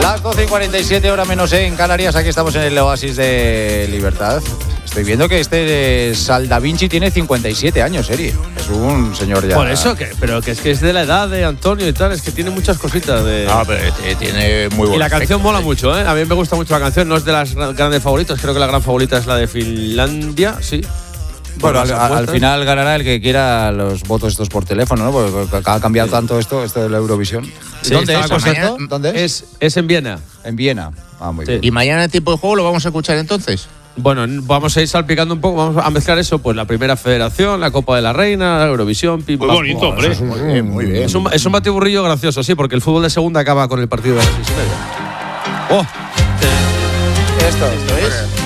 Las 12:47, hora menos en Canarias. Aquí estamos en el oasis de Libertad. Estoy viendo que Saldavinci tiene 57 años, Eri. Es un señor ya. Por eso, pero que es de la edad de Antonio y tal, es que tiene muchas cositas de. No, pero tiene muy buen Y la efecto, canción mola mucho, ¿eh? A mí me gusta mucho la canción, no es de las grandes favoritas, creo que la gran favorita es la de Finlandia, sí. Bueno, al final ganará el que quiera los votos estos por teléfono, ¿no? Porque ha cambiado tanto esto de la Eurovisión. Sí, ¿Dónde es, por mañana, cierto? ¿Dónde es? Es en Viena. En Viena. Ah, muy Sí. bien. ¿Y mañana en tiempo de juego lo vamos a escuchar entonces? Bueno, vamos a ir salpicando un poco, vamos a mezclar eso, pues la primera federación, la Copa de la Reina, la Eurovisión, pim, Muy pam, bonito, pum. hombre. Muy bien, muy bien. Es un batiburrillo gracioso, sí, porque el fútbol de segunda acaba con el partido de las 6:30. Esto es.